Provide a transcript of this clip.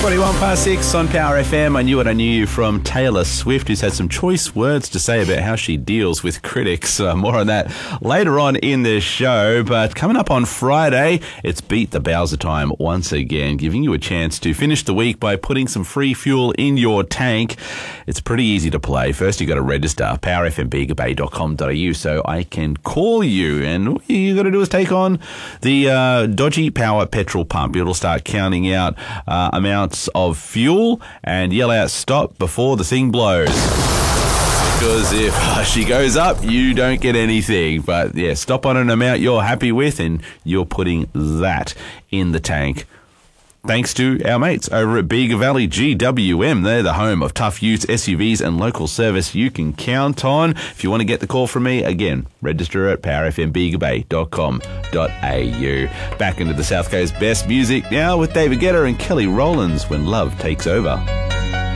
21 past 6 on Power FM. I Knew What I Knew You from Taylor Swift, who's had some choice words to say about how she deals with critics. More on that later on in the show. But coming up on Friday, it's Beat the Bowser time once again, giving you a chance to finish the week by putting some free fuel in your tank. It's pretty easy to play. First, you got to register, powerfmbigabay.com.au, so I can call you. And all you got to do is take on the dodgy power petrol pump. It'll start counting out amounts of fuel and yell out stop before the thing blows. Because if she goes up, you don't get anything. But yeah, stop on an amount you're happy with and you're putting that in the tank. Thanks to our mates over at Bega Valley GWM. They're the home of tough utes, SUVs and local service you can count on. If you want to get the call from me, again, register at powerfmbigabay.com.au. Back into the South Coast best music now with David Guetta and Kelly Rowlands, When Love Takes Over.